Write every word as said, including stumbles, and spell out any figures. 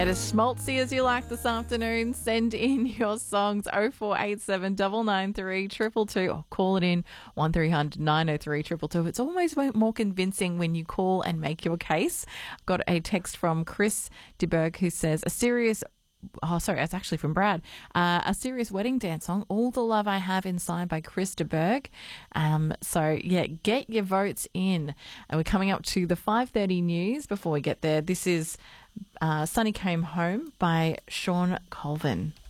It is schmaltzy as you like this afternoon. Send in your songs oh four eight seven, nine nine three, two two two or call it in one three hundred, nine oh three, two two two. It's always more convincing when you call and make your case. I've got a text from Chris DeBerg who says, a serious Oh, sorry, it's actually from Brad. Uh, a serious wedding dance song, All the Love I Have Inside by Chris DeBerg. Um, so, yeah, get your votes in. And we're coming up to the five thirty news. Before we get there, this is uh, Sunny Came Home by Sean Colvin.